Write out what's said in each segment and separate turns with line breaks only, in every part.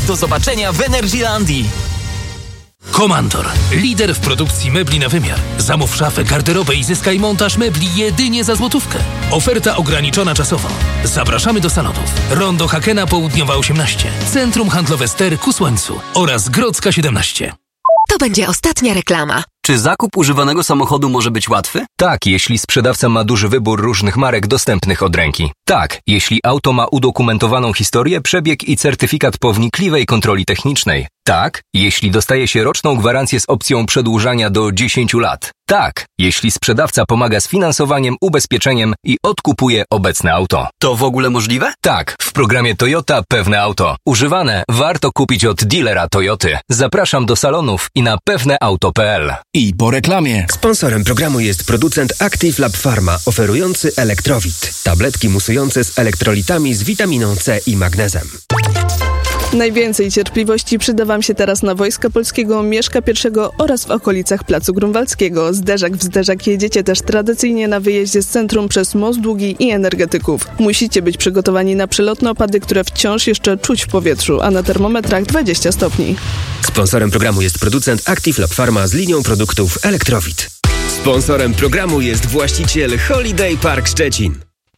Do zobaczenia w Energylandii.
Komandor, lider w produkcji mebli na wymiar. Zamów szafę, garderobę i zyskaj montaż mebli jedynie za złotówkę. Oferta ograniczona czasowo. Zapraszamy do salonów Rondo Hakena Południowa 18, Centrum Handlowe Ster ku Słońcu oraz Grodzka 17.
To będzie ostatnia reklama.
Czy zakup używanego samochodu może być łatwy? Tak, jeśli sprzedawca ma duży wybór różnych marek dostępnych od ręki. Tak, jeśli auto ma udokumentowaną historię, przebieg i certyfikat po wnikliwej kontroli technicznej. Tak, jeśli dostaje się roczną gwarancję z opcją przedłużania do 10 lat. Tak, jeśli sprzedawca pomaga z finansowaniem, ubezpieczeniem i odkupuje obecne auto.
To w ogóle możliwe?
Tak, w programie Toyota Pewne Auto. Używane warto kupić od dealera Toyoty. Zapraszam do salonów i na pewneauto.pl.
I po reklamie.
Sponsorem programu jest producent Active Lab Pharma, oferujący Elektrowit. Tabletki musujące z elektrolitami z witaminą C i magnezem.
Najwięcej cierpliwości przyda Wam się teraz na Wojska Polskiego, Mieszka I oraz w okolicach Placu Grunwaldzkiego. Zderzak w zderzak jedziecie też tradycyjnie na wyjeździe z centrum przez Most Długi i Energetyków. Musicie być przygotowani na przelotne opady, które wciąż jeszcze czuć w powietrzu, a na termometrach 20 stopni.
Sponsorem programu jest producent Active Lab Pharma z linią produktów Elektrowit. Sponsorem programu jest właściciel Holiday Park Szczecin.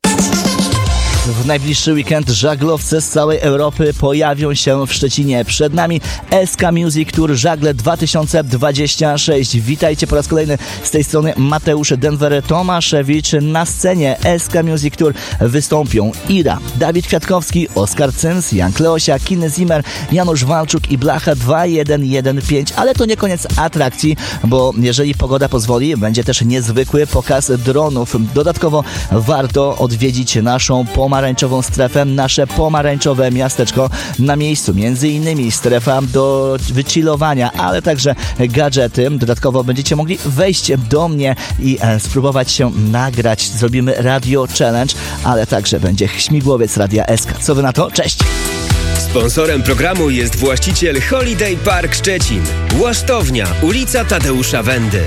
W najbliższy weekend żaglowce z całej Europy pojawią się w Szczecinie. Przed nami SK Music Tour Żagle 2026. Witajcie po raz kolejny z tej strony Mateusz Denver Tomaszewicz. Na scenie SK Music Tour wystąpią Ira, Dawid Kwiatkowski, Oskar Cyns, Jan Kleosia, Kiny Zimmer, Janusz Walczuk i Blacha 2115. Ale to nie koniec atrakcji, bo jeżeli pogoda pozwoli, będzie też niezwykły pokaz dronów. Dodatkowo warto odwiedzić naszą pomarańczową strefę, nasze pomarańczowe miasteczko. Na miejscu m.in. strefa do wychillowania, ale także gadżety. Dodatkowo będziecie mogli wejść do mnie i spróbować się nagrać. Zrobimy radio challenge, ale także będzie śmigłowiec Radia SK. Co wy na to? Cześć!
Sponsorem programu jest właściciel Holiday Park Szczecin. Łasztownia, ulica Tadeusza Wendy.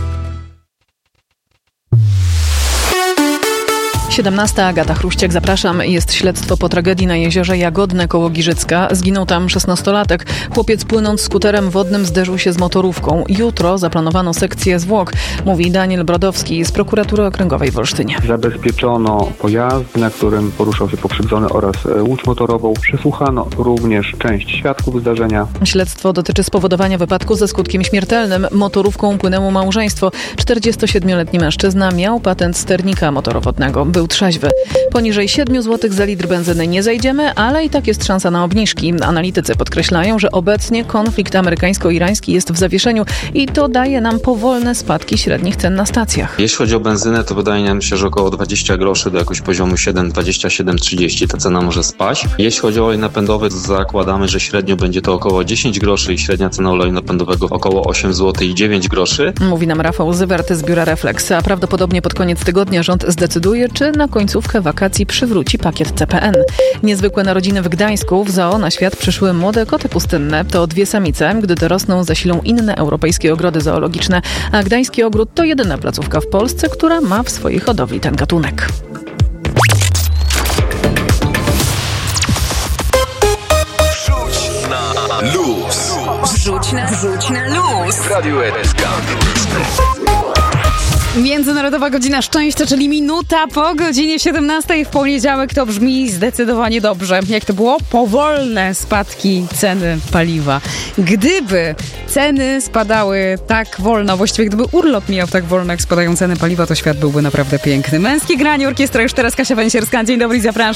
17. Agata Chruściak, zapraszam. Jest śledztwo po tragedii na jeziorze Jagodne koło Giżycka. Zginął tam 16-latek. Chłopiec płynąc skuterem wodnym zderzył się z motorówką. Jutro zaplanowano sekcję zwłok, mówi Daniel Brodowski z Prokuratury Okręgowej w Olsztynie.
Zabezpieczono pojazd, na którym poruszał się pokrzywdzony oraz łódź motorową. Przesłuchano również część świadków zdarzenia.
Śledztwo dotyczy spowodowania wypadku ze skutkiem śmiertelnym. Motorówką płynęło małżeństwo. 47-letni mężczyzna miał patent sternika motorowodnego. Był trzeźwy. Poniżej 7 zł za litr benzyny nie zejdziemy, ale i tak jest szansa na obniżki. Analitycy podkreślają, że obecnie konflikt amerykańsko-irański jest w zawieszeniu i to daje nam powolne spadki średnich cen na stacjach.
Jeśli chodzi o benzynę, to wydaje nam się, że około 20 groszy do jakiegoś poziomu 7,27-30 ta cena może spaść. Jeśli chodzi o olej napędowy, to zakładamy, że średnio będzie to około 10 groszy i średnia cena oleju napędowego około 8 zł i 9 groszy.
Mówi nam Rafał Zywert z biura Reflex, a prawdopodobnie pod koniec tygodnia rząd zdecyduje, czy na końcówkę wakacji przywróci pakiet CPN. Niezwykłe narodziny w Gdańsku. W zoo na świat przyszły młode koty pustynne. To 2 samice. Gdy dorosną, zasilą inne europejskie ogrody zoologiczne. A Gdański Ogród to jedyna placówka w Polsce, która ma w swojej hodowli ten gatunek.
Wrzuć na luz.
Wrzuć na luz.
W Radiu SK.
Międzynarodowa Godzina Szczęścia, czyli minuta po godzinie 17 w poniedziałek. To brzmi zdecydowanie dobrze. Jak to było? Powolne spadki ceny paliwa. Gdyby ceny spadały tak wolno, właściwie gdyby urlop mijał tak wolno, jak spadają ceny paliwa, to świat byłby naprawdę piękny. Męskie granie, orkiestra już teraz Kasia Węsierska. Dzień dobry, zapraszam.